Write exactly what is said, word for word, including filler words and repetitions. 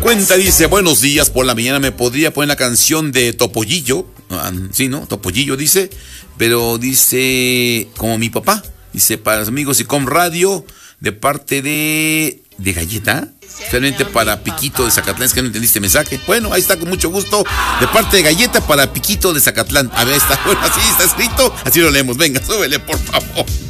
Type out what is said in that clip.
cuenta, dice, buenos días, por la mañana me podría poner la canción de Topollillo. Ah, sí, ¿no? Topollillo dice, pero dice, como mi papá, dice, para los amigos y com radio, de parte de, de Galleta, realmente para Piquito de Zacatlán, es que no entendiste el mensaje. Bueno, ahí está, con mucho gusto, de parte de Galleta para Piquito de Zacatlán. A ver, está, bueno, así está escrito, así lo leemos. Venga, súbele, por favor.